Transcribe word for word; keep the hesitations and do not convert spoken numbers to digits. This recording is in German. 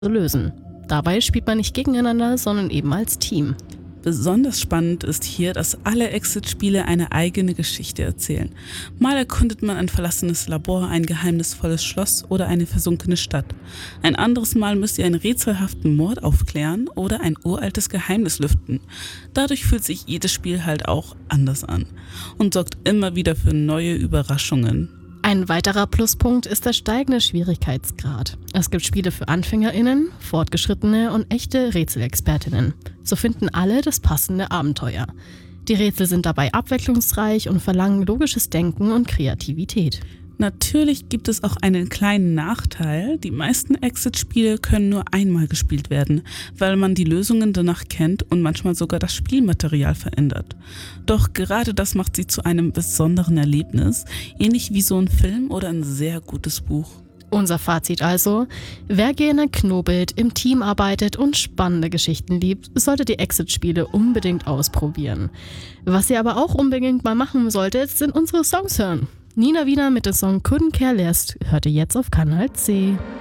lösen. Dabei spielt man nicht gegeneinander, sondern eben als Team. Besonders spannend ist hier, dass alle Exit-Spiele eine eigene Geschichte erzählen. Mal erkundet man ein verlassenes Labor, ein geheimnisvolles Schloss oder eine versunkene Stadt. Ein anderes Mal müsst ihr einen rätselhaften Mord aufklären oder ein uraltes Geheimnis lüften. Dadurch fühlt sich jedes Spiel halt auch anders an und sorgt immer wieder für neue Überraschungen. Ein weiterer Pluspunkt ist der steigende Schwierigkeitsgrad. Es gibt Spiele für AnfängerInnen, Fortgeschrittene und echte Rätselexpertinnen. So finden alle das passende Abenteuer. Die Rätsel sind dabei abwechslungsreich und verlangen logisches Denken und Kreativität. Natürlich gibt es auch einen kleinen Nachteil. Die meisten Exit-Spiele können nur einmal gespielt werden, weil man die Lösungen danach kennt und manchmal sogar das Spielmaterial verändert. Doch gerade das macht sie zu einem besonderen Erlebnis, ähnlich wie so ein Film oder ein sehr gutes Buch. Unser Fazit also: Wer gerne knobelt, im Team arbeitet und spannende Geschichten liebt, sollte die Exit-Spiele unbedingt ausprobieren. Was ihr aber auch unbedingt mal machen solltet, sind unsere Songs hören. Nina Wiener mit dem Song Couldn't Care Less hört ihr jetzt auf Kanal C.